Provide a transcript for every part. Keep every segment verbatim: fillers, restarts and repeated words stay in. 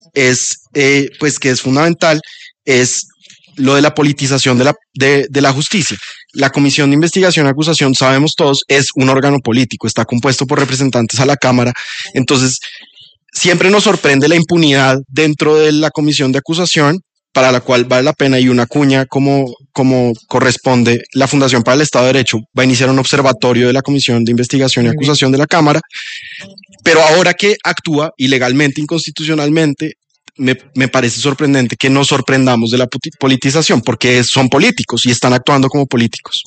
es, eh, pues que es fundamental, es lo de la politización de la, de, de la justicia. La Comisión de Investigación y Acusación, sabemos todos, es un órgano político, está compuesto por representantes a la Cámara. Entonces, siempre nos sorprende la impunidad dentro de la Comisión de Acusación, para la cual vale la pena, y una cuña como, como corresponde. La Fundación para el Estado de Derecho va a iniciar un observatorio de la Comisión de Investigación y Acusación de la Cámara, pero ahora que actúa ilegalmente, inconstitucionalmente, me, me parece sorprendente que nos sorprendamos de la politización, porque son políticos y están actuando como políticos.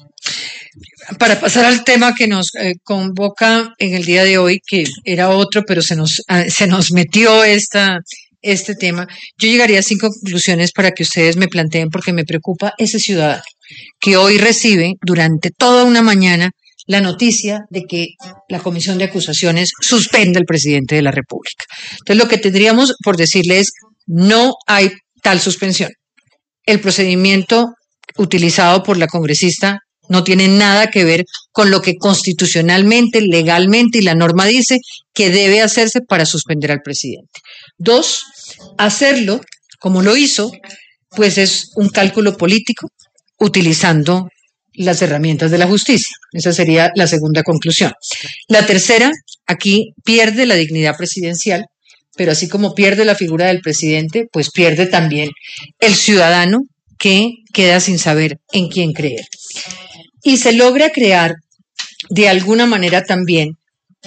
Para pasar al tema que nos eh, convoca en el día de hoy, que era otro, pero se nos, uh, se nos metió esta... este tema, yo llegaría a cinco conclusiones para que ustedes me planteen, porque me preocupa ese ciudadano que hoy recibe durante toda una mañana la noticia de que la Comisión de Acusaciones suspende al presidente de la República. Entonces, lo que tendríamos por decirle es, no hay tal suspensión. El procedimiento utilizado por la congresista no tiene nada que ver con lo que constitucionalmente, legalmente y la norma dice que debe hacerse para suspender al presidente. Dos, hacerlo como lo hizo, pues es un cálculo político utilizando las herramientas de la justicia. Esa sería la segunda conclusión. La tercera, aquí pierde la dignidad presidencial, pero así como pierde la figura del presidente, pues pierde también el ciudadano que queda sin saber en quién creer. Y se logra crear de alguna manera también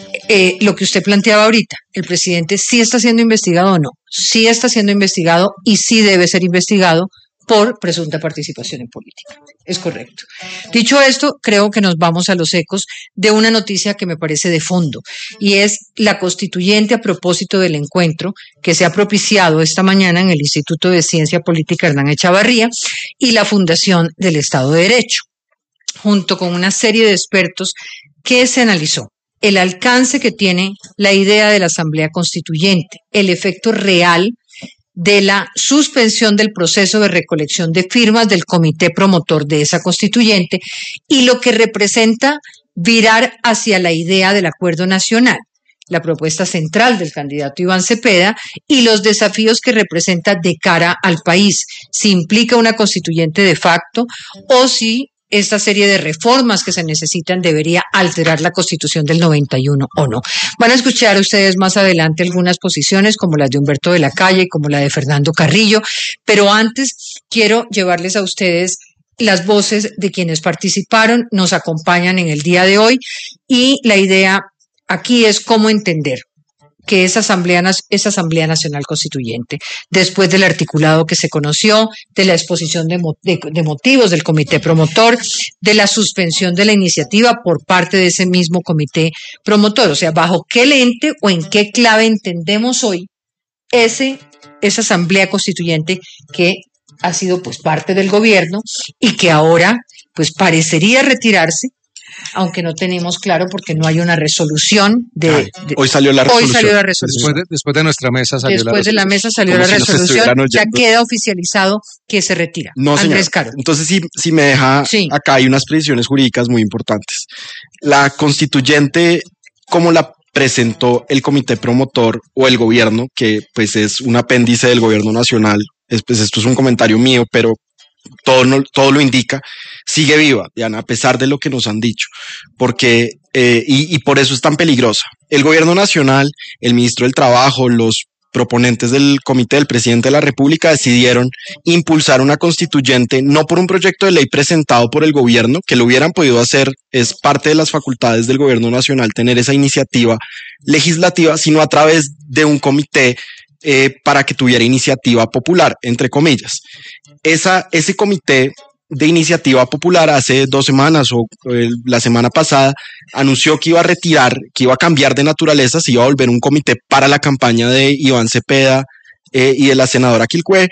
eh, lo que usted planteaba ahorita. El presidente sí está siendo investigado o no, sí está siendo investigado y sí debe ser investigado por presunta participación en política. Es correcto. Dicho esto, creo que nos vamos a los ecos de una noticia que me parece de fondo, y es la constituyente a propósito del encuentro que se ha propiciado esta mañana en el Instituto de Ciencia Política Hernán Echavarría y la Fundación del Estado de Derecho, junto con una serie de expertos que se analizó el alcance que tiene la idea de la Asamblea Constituyente, el efecto real de la suspensión del proceso de recolección de firmas del comité promotor de esa constituyente y lo que representa virar hacia la idea del acuerdo nacional, la propuesta central del candidato Iván Cepeda y los desafíos que representa de cara al país, si implica una constituyente de facto o si esta serie de reformas que se necesitan debería alterar la Constitución del noventa y uno o no. Van a escuchar ustedes más adelante algunas posiciones como las de Humberto de la Calle, como la de Fernando Carrillo, pero antes quiero llevarles a ustedes las voces de quienes participaron, nos acompañan en el día de hoy, y la idea aquí es cómo entender que esa Asamblea, esa Asamblea Nacional Constituyente, después del articulado que se conoció, de la exposición de, de, de motivos del comité promotor, de la suspensión de la iniciativa por parte de ese mismo comité promotor, o sea, bajo qué lente o en qué clave entendemos hoy ese, esa Asamblea Constituyente que ha sido pues parte del gobierno y que ahora pues parecería retirarse, aunque no tenemos claro porque no hay una resolución de, Ay, de hoy salió la resolución. Hoy salió la resolución. Después de, después de nuestra mesa salió Después la resolución. de la mesa salió Como la si resolución, nos ya queda oficializado que se retira. No, Andrés señor. Caro. Entonces, si, si me deja, sí. Acá hay unas precisiones jurídicas muy importantes. La constituyente, como la presentó el comité promotor o el gobierno, que pues es un apéndice del gobierno nacional, es, pues esto es un comentario mío, pero todo, no, todo lo indica, sigue viva, Diana, a pesar de lo que nos han dicho, porque eh, y, y por eso es tan peligrosa. El gobierno nacional, el ministro del Trabajo, los proponentes del comité del presidente de la República decidieron impulsar una constituyente no por un proyecto de ley presentado por el gobierno, que lo hubieran podido hacer, es parte de las facultades del gobierno nacional tener esa iniciativa legislativa, sino a través de un comité eh, para que tuviera iniciativa popular, entre comillas. Esa, ese comité de iniciativa popular hace dos semanas o eh, la semana pasada anunció que iba a retirar, que iba a cambiar de naturaleza, se iba a volver un comité para la campaña de Iván Cepeda eh, y de la senadora Quilcué,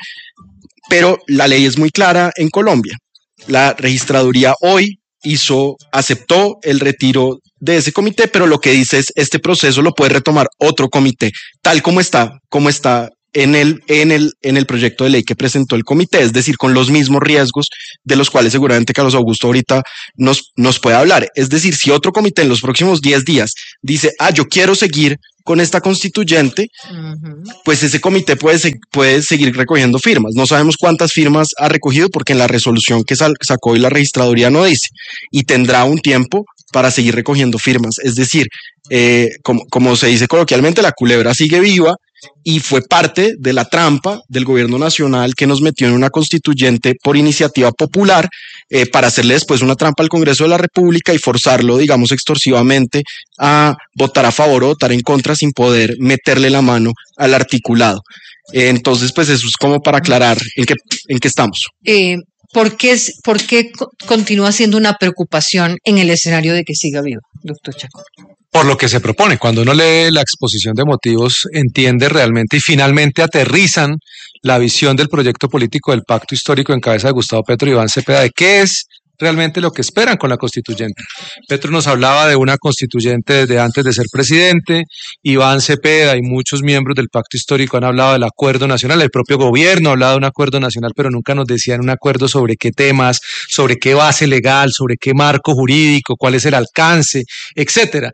pero la ley es muy clara en Colombia. La registraduría hoy hizo, aceptó el retiro de ese comité, pero lo que dice es este proceso lo puede retomar otro comité, tal como está, como está en el, en el, en el proyecto de ley que presentó el comité, es decir, con los mismos riesgos de los cuales seguramente Carlos Augusto ahorita nos, nos puede hablar. Es decir, si otro comité en los próximos diez días dice, ah, yo quiero seguir con esta constituyente, uh-huh. pues ese comité puede, puede seguir recogiendo firmas. No sabemos cuántas firmas ha recogido porque en la resolución que sal, sacó hoy la registraduría no dice, y tendrá un tiempo para seguir recogiendo firmas. Es decir, eh, como, como se dice coloquialmente, la culebra sigue viva y fue parte de la trampa del gobierno nacional que nos metió en una constituyente por iniciativa popular eh, para hacerle después una trampa al Congreso de la República y forzarlo, digamos, extorsivamente a votar a favor o votar en contra sin poder meterle la mano al articulado. Eh, entonces, pues eso es como para aclarar en qué, en qué estamos. Eh, ¿por qué, ¿Por qué continúa siendo una preocupación en el escenario de que siga vivo, doctor Chacón? Por lo que se propone. Cuando uno lee la exposición de motivos, entiende realmente y finalmente aterrizan la visión del proyecto político del pacto histórico en cabeza de Gustavo Petro y Iván Cepeda de qué es realmente lo que esperan con la constituyente. Petro nos hablaba de una constituyente desde antes de ser presidente, Iván Cepeda y muchos miembros del pacto histórico han hablado del acuerdo nacional, el propio gobierno ha hablado de un acuerdo nacional, pero nunca nos decían un acuerdo sobre qué temas, sobre qué base legal, sobre qué marco jurídico, cuál es el alcance, etcétera.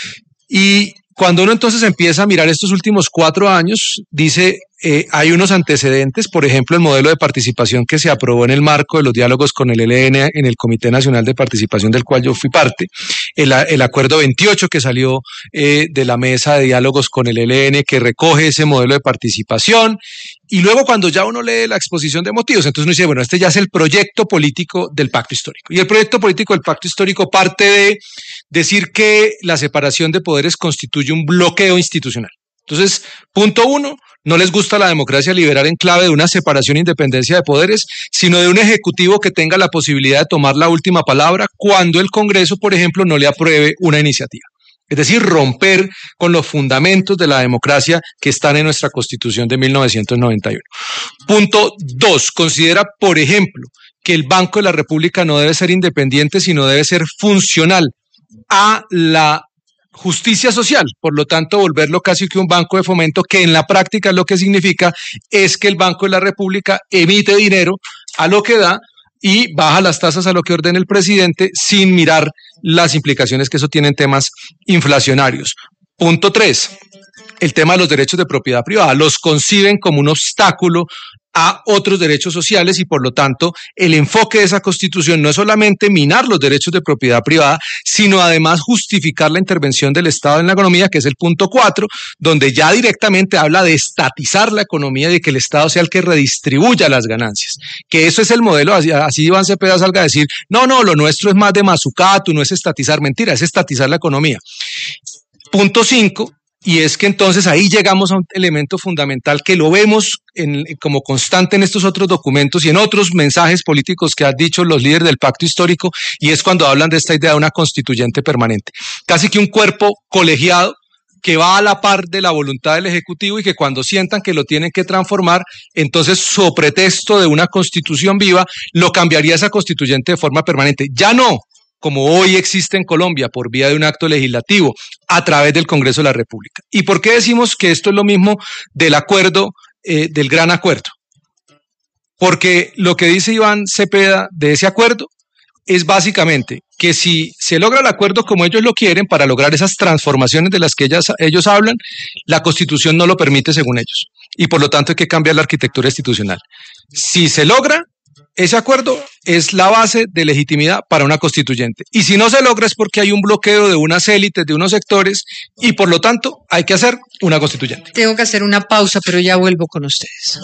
Y cuando uno entonces empieza a mirar estos últimos cuatro años, dice, eh, hay unos antecedentes, por ejemplo, el modelo de participación que se aprobó en el marco de los diálogos con el E L N en el Comité Nacional de Participación del cual yo fui parte, el, el acuerdo veintiocho que salió eh, de la mesa de diálogos con el E L N que recoge ese modelo de participación, y luego cuando ya uno lee la exposición de motivos, entonces uno dice, bueno, este ya es el proyecto político del pacto histórico, y el proyecto político del pacto histórico parte de decir que la separación de poderes constituye un bloqueo institucional. Entonces, punto uno, no les gusta la democracia liberal en clave de una separación e independencia de poderes, sino de un ejecutivo que tenga la posibilidad de tomar la última palabra cuando el Congreso, por ejemplo, no le apruebe una iniciativa. Es decir, romper con los fundamentos de la democracia que están en nuestra Constitución de mil novecientos noventa y uno. Punto dos, considera, por ejemplo, que el Banco de la República no debe ser independiente, sino debe ser funcional a la justicia social, por lo tanto volverlo casi que un banco de fomento, que en la práctica lo que significa es que el Banco de la República emite dinero a lo que da y baja las tasas a lo que ordena el presidente sin mirar las implicaciones que eso tiene en temas inflacionarios. Punto tres, el tema de los derechos de propiedad privada, los conciben como un obstáculo a otros derechos sociales y por lo tanto el enfoque de esa constitución no es solamente minar los derechos de propiedad privada, sino además justificar la intervención del Estado en la economía, que es el punto cuatro, donde ya directamente habla de estatizar la economía y de que el Estado sea el que redistribuya las ganancias, que eso es el modelo, así, así Iván Cepeda salga a decir, no, no, lo nuestro es más de mazucato, no es estatizar, mentira, es estatizar la economía. Punto cinco, y es que entonces ahí llegamos a un elemento fundamental que lo vemos en, como constante en estos otros documentos y en otros mensajes políticos que han dicho los líderes del pacto histórico, y es cuando hablan de esta idea de una constituyente permanente. Casi que un cuerpo colegiado que va a la par de la voluntad del Ejecutivo y que cuando sientan que lo tienen que transformar, entonces sobre pretexto de una constitución viva, lo cambiaría esa constituyente de forma permanente. Ya no como hoy existe en Colombia, por vía de un acto legislativo, a través del Congreso de la República. ¿Y por qué decimos que esto es lo mismo del acuerdo, eh, del gran acuerdo? Porque lo que dice Iván Cepeda de ese acuerdo es básicamente que si se logra el acuerdo como ellos lo quieren, para lograr esas transformaciones de las que ellas, ellos hablan, la Constitución no lo permite según ellos. Y por lo tanto hay que cambiar la arquitectura institucional. Si se logra, ese acuerdo es la base de legitimidad para una constituyente. Y si no se logra es porque hay un bloqueo de unas élites, de unos sectores, y por lo tanto hay que hacer una constituyente. Tengo que hacer una pausa, pero ya vuelvo con ustedes.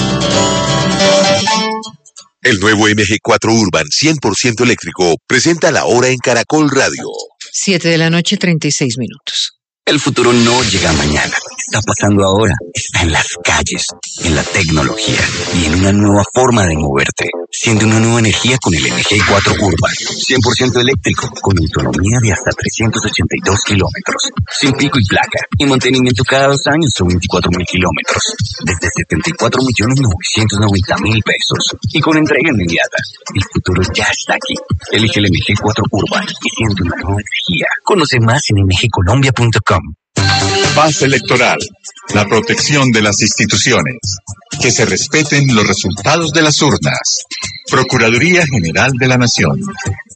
El nuevo M G cuatro Urban cien por ciento eléctrico presenta la hora en Caracol Radio. Siete de la noche, treinta y seis minutos. El futuro no llega mañana, está pasando ahora, está en las calles, en la tecnología y en una nueva forma de moverte. Siente una nueva energía con el M G cuatro Urban, cien por ciento eléctrico, con autonomía de hasta trescientos ochenta y dos kilómetros, sin pico y placa, y mantenimiento cada dos años o veinticuatro mil kilómetros, desde setenta y cuatro millones novecientos noventa mil pesos, y con entrega inmediata. El futuro ya está aquí. Elige el M G cuatro Urban y siente una nueva energía. Conoce más en m g colombia punto com. Paz electoral. La protección de las instituciones. Que se respeten los resultados de las urnas. Procuraduría General de la Nación.